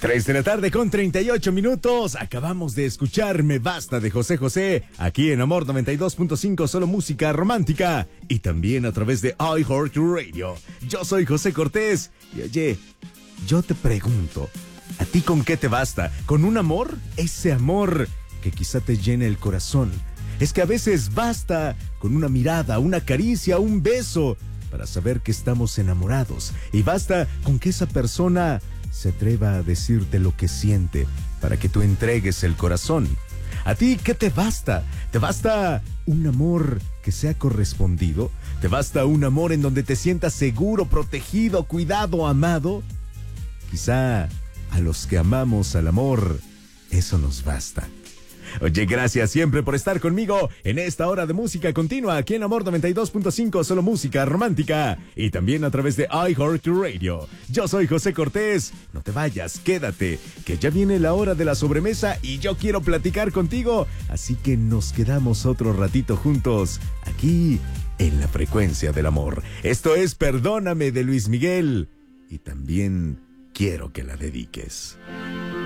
3 de la tarde con 38 minutos. Acabamos de escuchar Me Basta de José José, aquí en Amor 92.5, solo música romántica. Y también a través de iHeartRadio. Yo soy José Cortés. Y oye, yo te pregunto, ¿a ti con qué te basta? ¿Con un amor? Ese amor que quizá te llene el corazón. Es que a veces basta con una mirada, una caricia, un beso, para saber que estamos enamorados. Y basta con que esa persona se atreva a decirte lo que siente para que tú entregues el corazón. ¿A ti qué te basta? ¿Te basta un amor que sea correspondido? ¿Te basta un amor en donde te sientas seguro, protegido, cuidado, amado? Quizá a los que amamos al amor, eso nos basta. Oye, gracias siempre por estar conmigo en esta hora de música continua aquí en Amor 92.5, solo música romántica, y también a través de iHeartRadio. Yo soy José Cortés. No te vayas, quédate, que ya viene la hora de la sobremesa y yo quiero platicar contigo, así que nos quedamos otro ratito juntos aquí en la frecuencia del amor. Esto es Perdóname de Luis Miguel y también quiero que la dediques.